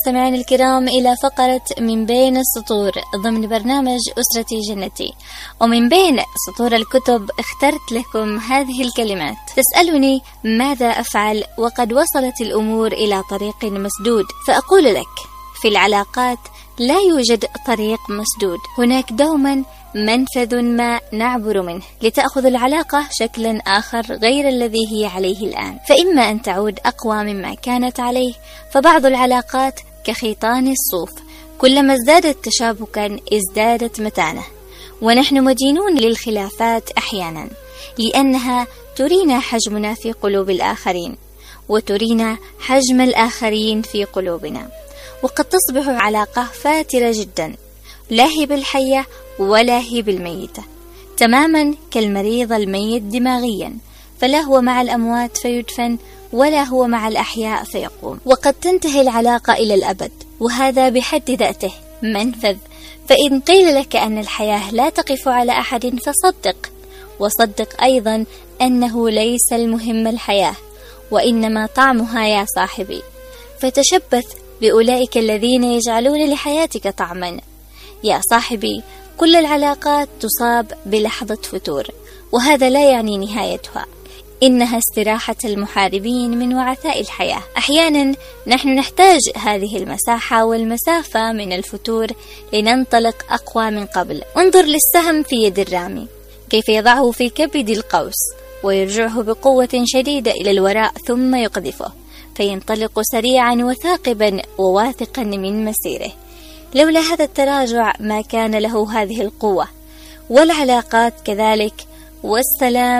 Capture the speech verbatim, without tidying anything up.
سمعنا الكرام إلى فقرة من بين السطور ضمن برنامج أسرتي جنتي، ومن بين سطور الكتب اخترت لكم هذه الكلمات: تسألني ماذا أفعل وقد وصلت الأمور إلى طريق مسدود، فأقول لك في العلاقات لا يوجد طريق مسدود، هناك دوما منفذ ما نعبر منه لتأخذ العلاقة شكلا آخر غير الذي هي عليه الآن، فإما أن تعود أقوى مما كانت عليه، فبعض العلاقات كخيطان الصوف كلما ازدادت تشابكا ازدادت متانة، ونحن مدينون للخلافات أحيانا لأنها ترينا حجمنا في قلوب الآخرين وترينا حجم الآخرين في قلوبنا، وقد تصبح علاقة فاترة جدا لا هي بالحية ولا هي بالميتة، تماما كالمريض الميت دماغيا، فلا هو مع الأموات فيدفن ولا هو مع الأحياء فيقوم، وقد تنتهي العلاقة إلى الأبد، وهذا بحد ذاته منفذ. فإن قيل لك أن الحياة لا تقف على أحد فصدق، وصدق أيضا أنه ليس المهم الحياة وإنما طعمها يا صاحبي، فتشبث بأولئك الذين يجعلون لحياتك طعما. يا صاحبي، كل العلاقات تصاب بلحظة فتور، وهذا لا يعني نهايتها، إنها استراحة المحاربين من وعثاء الحياة. أحيانا نحن نحتاج هذه المساحة والمسافة من الفتور لننطلق أقوى من قبل. انظر للسهم في يد الرامي كيف يضعه في كبد القوس ويرجعه بقوة شديدة إلى الوراء ثم يقذفه، فينطلق سريعا وثاقبا وواثقا من مسيره. لولا هذا التراجع ما كان له هذه القوة، والعلاقات كذلك، والسلام